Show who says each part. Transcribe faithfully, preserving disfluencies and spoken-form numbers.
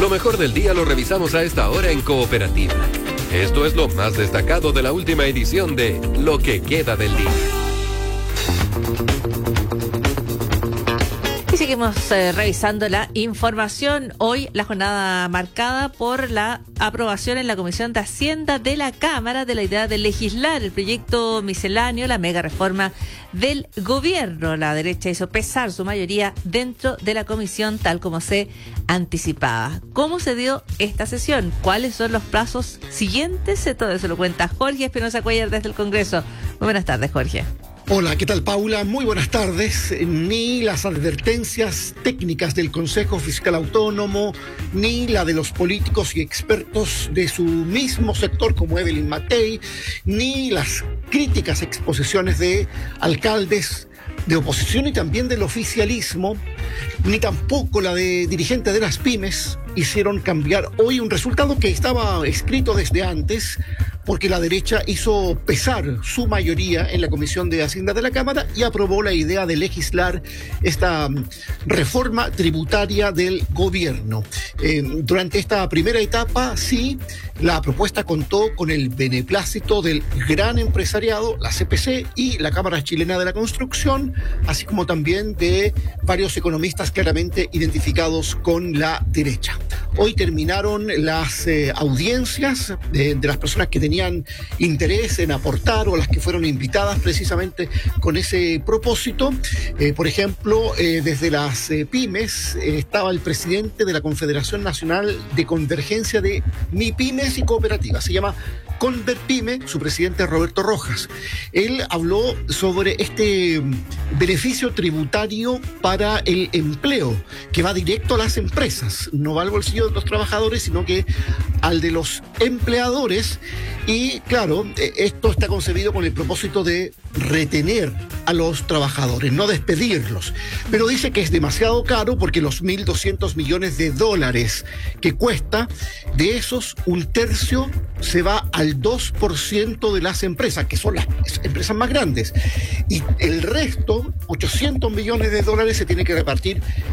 Speaker 1: Lo mejor del día lo revisamos a esta hora en Cooperativa. Esto es lo más destacado de la última edición de Lo que queda del día.
Speaker 2: Y seguimos eh, revisando la información. Hoy la jornada marcada por la aprobación en la Comisión de Hacienda de la Cámara de la idea de legislar el proyecto misceláneo, la mega reforma del gobierno. La derecha hizo pesar su mayoría dentro de la comisión tal como se anticipaba. ¿Cómo se dio esta sesión? ¿Cuáles son los plazos siguientes? Todo eso lo cuenta Jorge Espinosa Cuellar desde el Congreso. Muy buenas tardes, Jorge.
Speaker 3: Hola, ¿qué tal, Paula? Muy buenas tardes. Ni las advertencias técnicas del Consejo Fiscal Autónomo, ni la de los políticos y expertos de su mismo sector como Evelyn Matei, ni las críticas exposiciones de alcaldes de oposición y también del oficialismo, ni tampoco la de dirigentes de las pymes hicieron cambiar hoy un resultado que estaba escrito desde antes, porque la derecha hizo pesar su mayoría en la Comisión de Hacienda de la Cámara y aprobó la idea de legislar esta reforma tributaria del gobierno. Eh, durante esta primera etapa, sí, la propuesta contó con el beneplácito del gran empresariado, la C P C y la Cámara Chilena de la Construcción, así como también de varios economistas claramente identificados con la derecha. Hoy terminaron las eh, audiencias de, de las personas que tenían interés en aportar o las que fueron invitadas precisamente con ese propósito. Eh, por ejemplo, eh, desde las eh, pymes eh, estaba el presidente de la Confederación Nacional de Convergencia de MIPYMES y Cooperativas. Se llama Converpyme, su presidente Roberto Rojas. Él habló sobre este beneficio tributario para el empleo, que va directo a las empresas, no va al bolsillo de los trabajadores, sino que al de los empleadores. Y claro, esto está concebido con el propósito de retener a los trabajadores, no despedirlos. Pero dice que es demasiado caro porque los mil doscientos millones de dólares que cuesta, de esos un tercio se va al dos por ciento de las empresas, que son las empresas más grandes. Y el resto, ochocientos millones de dólares, se tiene que repartir